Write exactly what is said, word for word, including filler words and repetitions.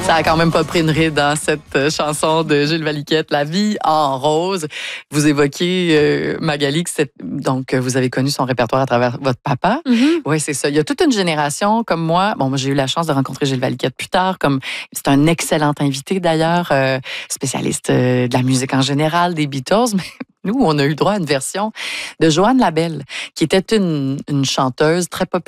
Ça a quand même pas pris une ride dans cette chanson de Gilles Valiquette, La vie en rose. Vous évoquez euh, Magali, que c'est, donc vous avez connu son répertoire à travers votre papa. Mm-hmm. Oui, c'est ça. Il y a toute une génération comme moi. Bon, moi j'ai eu la chance de rencontrer Gilles Valiquette plus tard. Comme c'est un excellent invité d'ailleurs, euh, spécialiste euh, de la musique en général, des Beatles. Mais nous, on a eu droit à une version de Joanne Labelle, qui était une, une chanteuse très populaire.